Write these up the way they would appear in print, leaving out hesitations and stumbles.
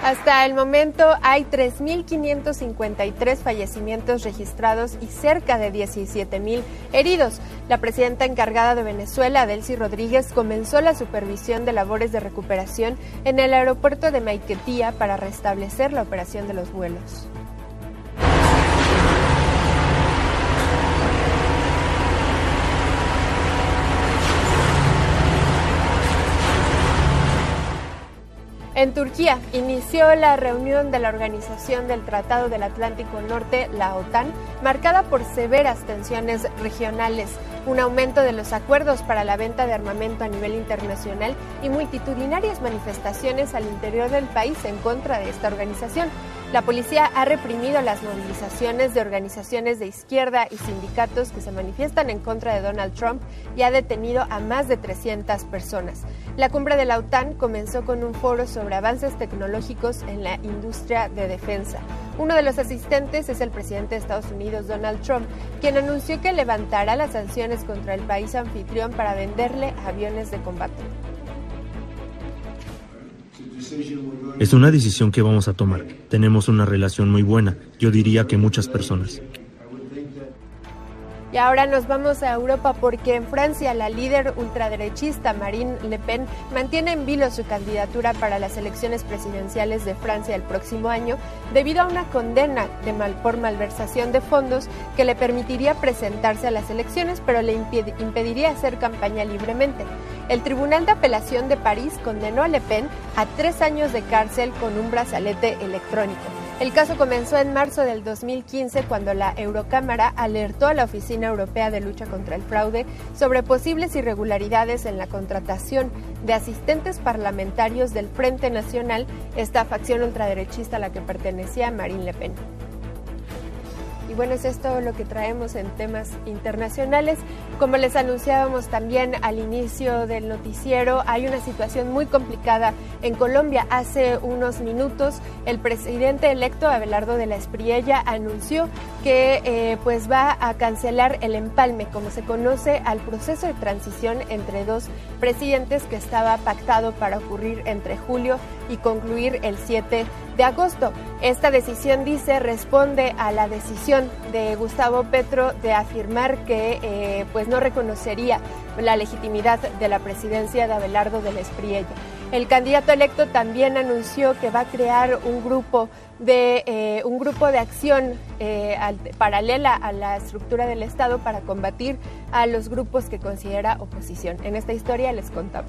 Hasta el momento hay 3.553 fallecimientos registrados y cerca de 17.000 heridos. La presidenta encargada de Venezuela, Delcy Rodríguez, comenzó la supervisión de labores de recuperación en el aeropuerto de Maiquetía para restablecer la operación de los vuelos. En Turquía inició la reunión de la Organización del Tratado del Atlántico Norte, la OTAN, marcada por severas tensiones regionales, un aumento de los acuerdos para la venta de armamento a nivel internacional y multitudinarias manifestaciones al interior del país en contra de esta organización. La policía ha reprimido las movilizaciones de organizaciones de izquierda y sindicatos que se manifiestan en contra de Donald Trump y ha detenido a más de 300 personas. La cumbre de la OTAN comenzó con un foro sobre avances tecnológicos en la industria de defensa. Uno de los asistentes es el presidente de Estados Unidos, Donald Trump, quien anunció que levantará las sanciones contra el país anfitrión para venderle aviones de combate. Es una decisión que vamos a tomar. Tenemos una relación muy buena, yo diría que muchas personas. Y ahora nos vamos a Europa porque en Francia la líder ultraderechista Marine Le Pen mantiene en vilo su candidatura para las elecciones presidenciales de Francia el próximo año debido a una condena por malversación de fondos que le permitiría presentarse a las elecciones pero le impediría hacer campaña libremente. El Tribunal de Apelación de París condenó a Le Pen a 3 años de cárcel con un brazalete electrónico. El caso comenzó en marzo del 2015 cuando la Eurocámara alertó a la Oficina Europea de Lucha contra el Fraude sobre posibles irregularidades en la contratación de asistentes parlamentarios del Frente Nacional, esta facción ultraderechista a la que pertenecía Marine Le Pen. Y bueno, es esto lo que traemos en temas internacionales. Como les anunciábamos también al inicio del noticiero, hay una situación muy complicada en Colombia. Hace unos minutos, el presidente electo, Abelardo de la Espriella, anunció que pues va a cancelar el empalme, como se conoce, al proceso de transición entre dos presidentes que estaba pactado para ocurrir entre julio y concluir el 7 de agosto. Esta decisión, dice, responde a la decisión de Gustavo Petro de afirmar que pues no reconocería la legitimidad de la presidencia de Abelardo de la Espriella. El candidato electo también anunció que va a crear un grupo de acción paralela a la estructura del Estado para combatir a los grupos que considera oposición. En esta historia les contamos.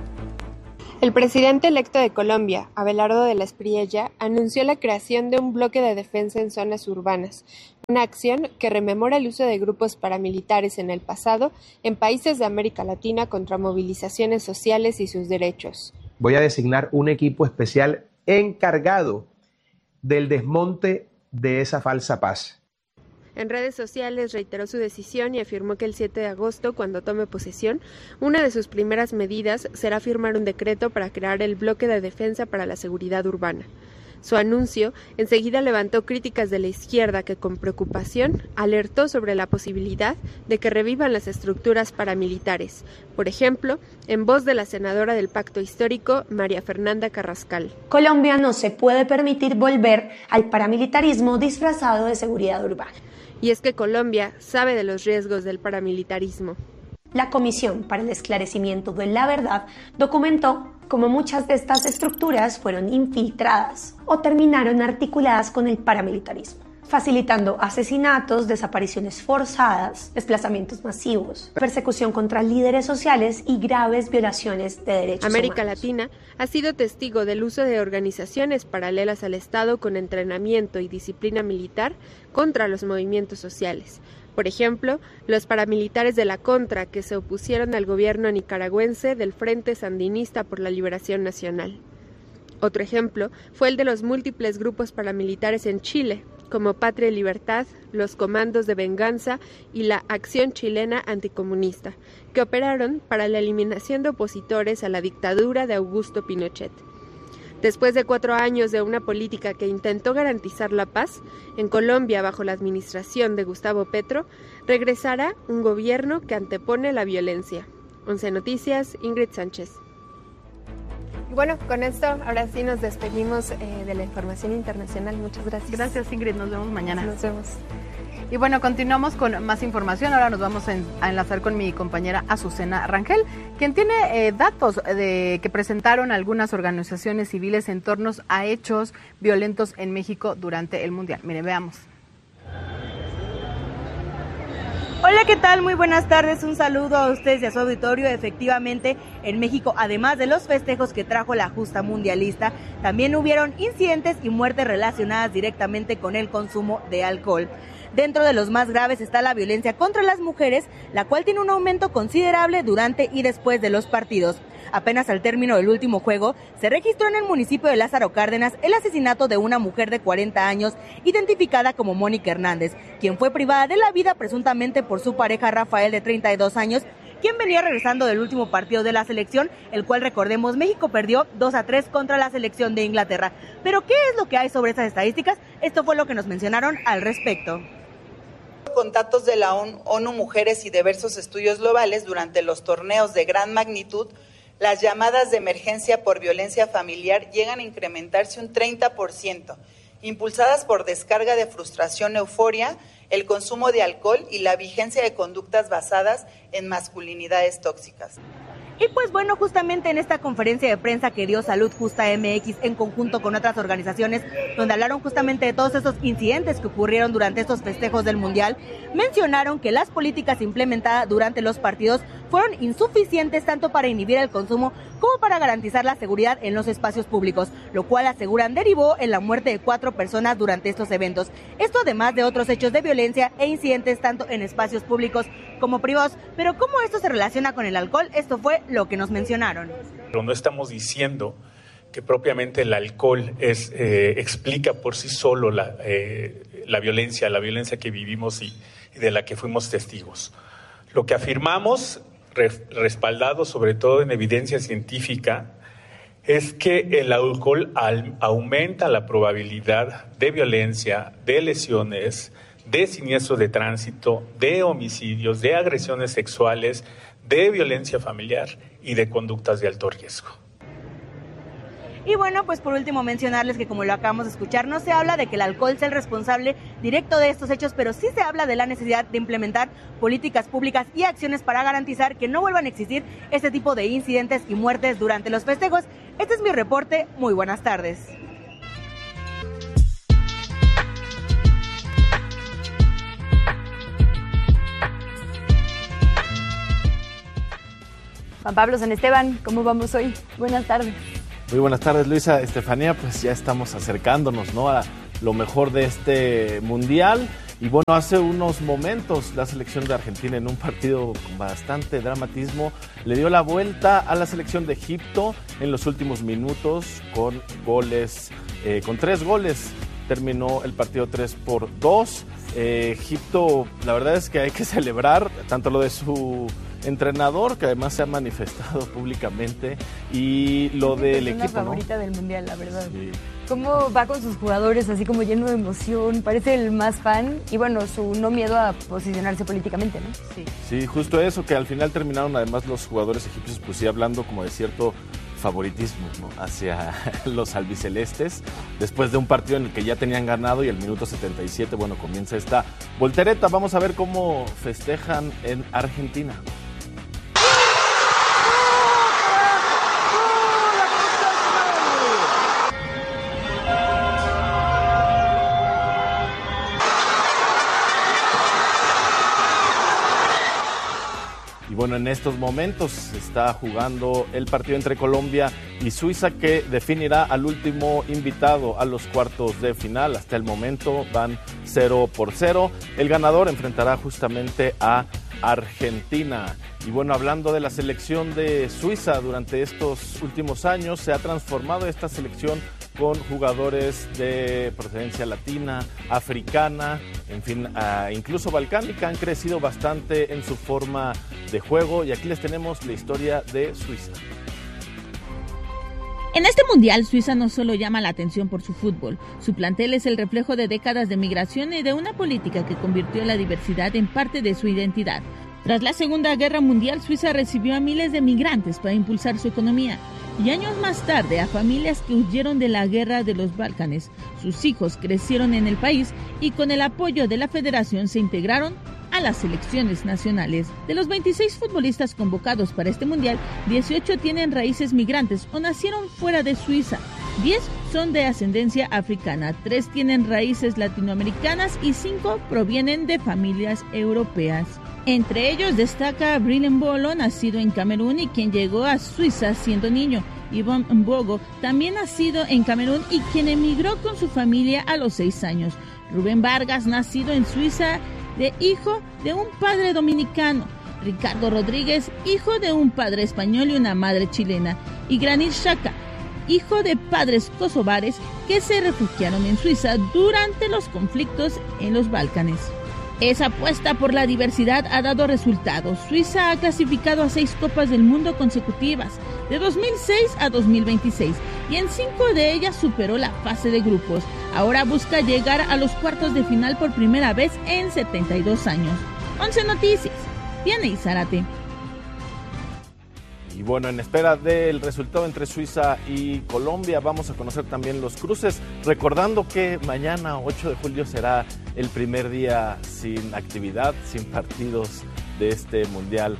El presidente electo de Colombia, Abelardo de la Espriella, anunció la creación de un bloque de defensa en zonas urbanas, una acción que rememora el uso de grupos paramilitares en el pasado en países de América Latina contra movilizaciones sociales y sus derechos. Voy a designar un equipo especial encargado del desmonte de esa falsa paz. En redes sociales reiteró su decisión y afirmó que el 7 de agosto, cuando tome posesión, una de sus primeras medidas será firmar un decreto para crear el bloque de defensa para la seguridad urbana. Su anuncio enseguida levantó críticas de la izquierda que con preocupación alertó sobre la posibilidad de que revivan las estructuras paramilitares, por ejemplo, en voz de la senadora del Pacto Histórico, María Fernanda Carrascal. Colombia no se puede permitir volver al paramilitarismo disfrazado de seguridad urbana. Y es que Colombia sabe de los riesgos del paramilitarismo. La Comisión para el Esclarecimiento de la Verdad documentó cómo muchas de estas estructuras fueron infiltradas o terminaron articuladas con el paramilitarismo, facilitando asesinatos, desapariciones forzadas, desplazamientos masivos, persecución contra líderes sociales y graves violaciones de derechos América humanos. Latina ha sido testigo del uso de organizaciones paralelas al Estado con entrenamiento y disciplina militar contra los movimientos sociales. Por ejemplo, los paramilitares de la Contra que se opusieron al gobierno nicaragüense del Frente Sandinista por la Liberación Nacional. Otro ejemplo fue el de los múltiples grupos paramilitares en Chile, como Patria y Libertad, los Comandos de Venganza y la Acción Chilena Anticomunista, que operaron para la eliminación de opositores a la dictadura de Augusto Pinochet. Después de 4 años de una política que intentó garantizar la paz, en Colombia, bajo la administración de Gustavo Petro, regresará un gobierno que antepone la violencia. 11 Noticias, Ingrid Sánchez. Bueno, con esto ahora sí nos despedimos de la información internacional. Muchas gracias. Gracias, Ingrid. Nos vemos mañana. Nos vemos. Y bueno, continuamos con más información. Ahora nos vamos a enlazar con mi compañera Azucena Rangel, quien tiene datos que presentaron algunas organizaciones civiles en torno a hechos violentos en México durante el Mundial. Miren, veamos. Hola, ¿qué tal? Muy buenas tardes, un saludo a ustedes y a su auditorio. Efectivamente, en México, además de los festejos que trajo la justa mundialista, también hubieron incidentes y muertes relacionadas directamente con el consumo de alcohol. Dentro de los más graves está la violencia contra las mujeres, la cual tiene un aumento considerable durante y después de los partidos. Apenas al término del último juego, se registró en el municipio de Lázaro Cárdenas el asesinato de una mujer de 40 años, identificada como Mónica Hernández, quien fue privada de la vida presuntamente por su pareja Rafael, de 32 años, quien venía regresando del último partido de la selección, el cual, recordemos, México perdió 2-3 contra la selección de Inglaterra. Pero ¿qué es lo que hay sobre estas estadísticas? Esto fue lo que nos mencionaron al respecto. Con datos de la ONU Mujeres y diversos estudios globales, durante los torneos de gran magnitud, las llamadas de emergencia por violencia familiar llegan a incrementarse un 30%, impulsadas por descarga de frustración, euforia, el consumo de alcohol y la vigencia de conductas basadas en masculinidades tóxicas. Y pues bueno, justamente en esta conferencia de prensa que dio Salud Justa MX en conjunto con otras organizaciones, donde hablaron justamente de todos esos incidentes que ocurrieron durante estos festejos del Mundial, mencionaron que las políticas implementadas durante los partidos fueron insuficientes tanto para inhibir el consumo como para garantizar la seguridad en los espacios públicos, lo cual aseguran derivó en la muerte de 4 personas durante estos eventos. Esto además de otros hechos de violencia e incidentes tanto en espacios públicos como privados. Pero ¿cómo esto se relaciona con el alcohol? Esto fue lo que nos mencionaron. Pero no estamos diciendo que propiamente el alcohol explica por sí solo la violencia que vivimos y de la que fuimos testigos. Lo que afirmamos, respaldado sobre todo en evidencia científica, es que el alcohol aumenta la probabilidad de violencia, de lesiones, de siniestros de tránsito, de homicidios, de agresiones sexuales, de violencia familiar y de conductas de alto riesgo. Y bueno, pues por último mencionarles que, como lo acabamos de escuchar, no se habla de que el alcohol sea el responsable directo de estos hechos, pero sí se habla de la necesidad de implementar políticas públicas y acciones para garantizar que no vuelvan a existir este tipo de incidentes y muertes durante los festejos. Este es mi reporte. Muy buenas tardes. Juan Pablo San Esteban, ¿cómo vamos hoy? Buenas tardes. Muy buenas tardes, Luisa. Estefanía, pues ya estamos acercándonos, ¿no?, a lo mejor de este Mundial. Y bueno, hace unos momentos la selección de Argentina, en un partido con bastante dramatismo, le dio la vuelta a la selección de Egipto en los últimos minutos con goles, con 3 goles. Terminó el partido 3-2. Egipto, la verdad es que hay que celebrar tanto lo de su entrenador, que además se ha manifestado públicamente, y lo del equipo, ¿no? Es la favorita del Mundial, la verdad. Sí. ¿Cómo va con sus jugadores, así como lleno de emoción? Parece el más fan y bueno, su no miedo a posicionarse políticamente, ¿no? Sí, justo eso, que al final terminaron además los jugadores egipcios, pues sí, hablando como de cierto favoritismo, ¿no?, hacia los albicelestes, después de un partido en el que ya tenían ganado, y el minuto 77, bueno, comienza esta voltereta. Vamos a ver cómo festejan en Argentina. Bueno, en estos momentos se está jugando el partido entre Colombia y Suiza, que definirá al último invitado a los cuartos de final. Hasta el momento van 0-0. El ganador enfrentará justamente a Argentina. Y bueno, hablando de la selección de Suiza, durante estos últimos años se ha transformado esta selección con jugadores de procedencia latina, africana, en fin, incluso balcánica. Han crecido bastante en su forma de juego, y aquí les tenemos la historia de Suiza. En este mundial, Suiza no solo llama la atención por su fútbol, su plantel es el reflejo de décadas de migración y de una política que convirtió la diversidad en parte de su identidad. Tras la Segunda Guerra Mundial, Suiza recibió a miles de migrantes para impulsar su economía. y años más tarde a familias que huyeron de la guerra de los Balcanes. Sus hijos crecieron en el país y con el apoyo de la federación se integraron a las selecciones nacionales. De los 26 futbolistas convocados para este mundial, 18 tienen raíces migrantes o nacieron fuera de Suiza. 10 son de ascendencia africana, 3 tienen raíces latinoamericanas y 5 provienen de familias europeas. Entre ellos destaca Brillen Bolo, nacido en Camerún y quien llegó a Suiza siendo niño. Yvonne Mbogo, también nacido en Camerún y quien emigró con su familia a los 6 años. Rubén Vargas, nacido en Suiza, hijo de un padre dominicano. Ricardo Rodríguez, hijo de un padre español y una madre chilena. Y Granit Xhaka, hijo de padres kosovares que se refugiaron en Suiza durante los conflictos en los Balcanes. Esa apuesta por la diversidad ha dado resultados. Suiza ha clasificado a 6 Copas del Mundo consecutivas, de 2006 a 2026, y en 5 de ellas superó la fase de grupos. Ahora busca llegar a los cuartos de final por primera vez en 72 años. 11 Noticias, Diana Zárate. Y bueno, en espera del resultado entre Suiza y Colombia, vamos a conocer también los cruces, recordando que mañana, 8 de julio, será el primer día sin actividad, sin partidos de este Mundial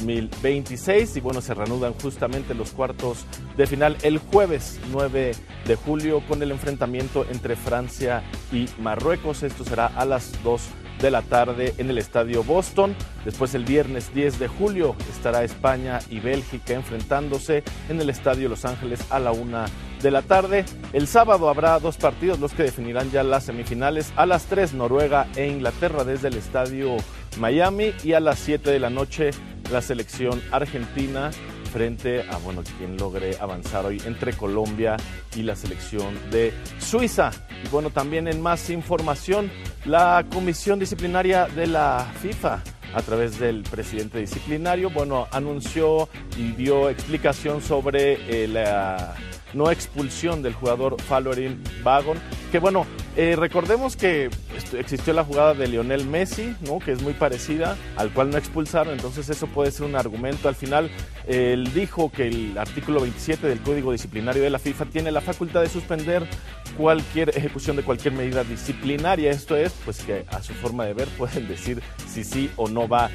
2026. Y bueno, se reanudan justamente los cuartos de final el jueves 9 de julio con el enfrentamiento entre Francia y Marruecos. Esto será a las 2 de la tarde en el Estadio Boston. Después el viernes 10 de julio estará España y Bélgica enfrentándose en el Estadio Los Ángeles a la 1 de la tarde. El sábado habrá 2 partidos, los que definirán ya las semifinales. A las 3 Noruega e Inglaterra desde el Estadio Miami, y a las 7 de la noche la selección argentina frente a, quien logre avanzar hoy entre Colombia y la selección de Suiza. Y bueno, también en más información, la Comisión Disciplinaria de la FIFA, a través del presidente disciplinario, anunció y dio explicación sobre la no expulsión del jugador Folarin Balogun, que recordemos que existió la jugada de Lionel Messi, ¿no?, que es muy parecida, al cual no expulsaron, entonces eso puede ser un argumento. Al final, él dijo que el artículo 27 del Código Disciplinario de la FIFA tiene la facultad de suspender cualquier ejecución de cualquier medida disciplinaria. Esto es, que a su forma de ver pueden decir si sí o no va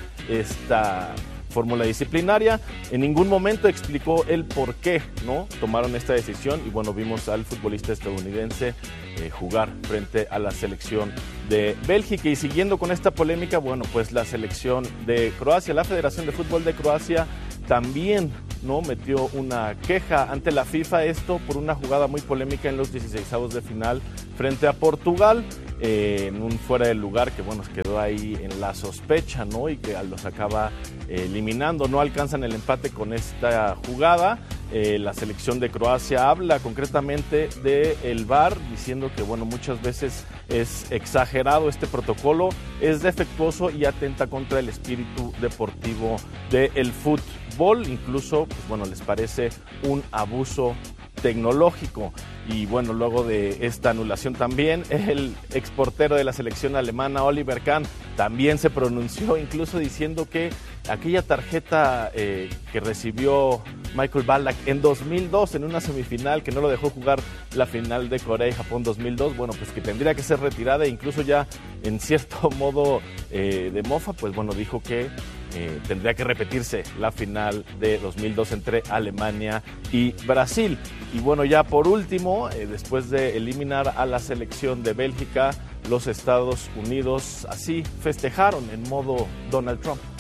esta fórmula disciplinaria. En ningún momento explicó el por qué no tomaron esta decisión, y vimos al futbolista estadounidense jugar frente a la selección de Bélgica. Y siguiendo con esta polémica, la selección de Croacia, la Federación de Fútbol de Croacia, también metió una queja ante la FIFA, esto por una jugada muy polémica en los 16avos de final frente a Portugal, en un fuera de lugar que quedó ahí en la sospecha, y que los acaba eliminando. No alcanzan el empate con esta jugada. La selección de Croacia habla concretamente del VAR, diciendo que muchas veces es exagerado este protocolo, es defectuoso y atenta contra el espíritu deportivo del fútbol. Incluso les parece un abuso tecnológico. Y luego de esta anulación también, el exportero de la selección alemana, Oliver Kahn, también se pronunció, incluso diciendo que aquella tarjeta que recibió Michael Ballack en 2002 en una semifinal, que no lo dejó jugar la final de Corea y Japón 2002, que tendría que ser retirada, e incluso ya en cierto modo de mofa, dijo que tendría que repetirse la final de 2002 entre Alemania y Brasil. Y ya por último, después de eliminar a la selección de Bélgica, los Estados Unidos así festejaron en modo Donald Trump.